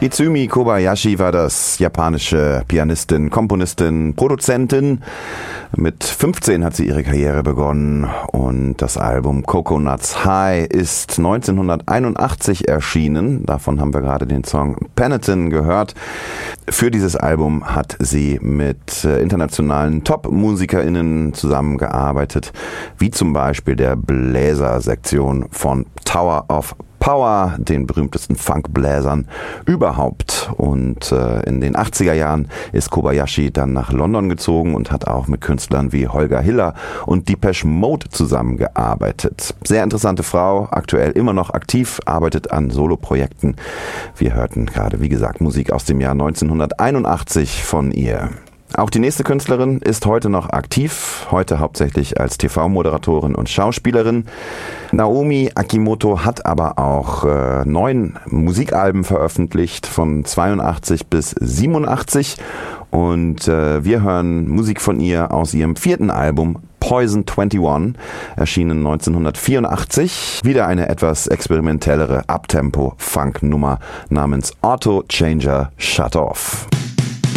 Izumi Kobayashi war das, japanische Pianistin, Komponistin, Produzentin. Mit 15 hat sie ihre Karriere begonnen und das Album Coconuts High ist 1981 erschienen. Davon haben wir gerade den Song Penetin gehört. Für dieses Album hat sie mit internationalen Top-MusikerInnen zusammengearbeitet, wie zum Beispiel der Bläsersektion von Tower of Power, den berühmtesten Funkbläsern überhaupt. Und in den 80er Jahren ist Kobayashi dann nach London gezogen und hat auch mit Künstlern wie Holger Hiller und Depeche Mode zusammengearbeitet. Sehr interessante Frau, aktuell immer noch aktiv, arbeitet an Soloprojekten. Wir hörten gerade, wie gesagt, Musik aus dem Jahr 1981 von ihr. Auch die nächste Künstlerin ist heute noch aktiv, heute hauptsächlich als TV-Moderatorin und Schauspielerin. Naomi Akimoto hat aber auch 9 Musikalben veröffentlicht, von 82 bis 87. Und wir hören Musik von ihr aus ihrem 4. Album, Poison 21, erschienen 1984. Wieder eine etwas experimentellere Uptempo-Funk-Nummer namens Auto Changer Shut Off.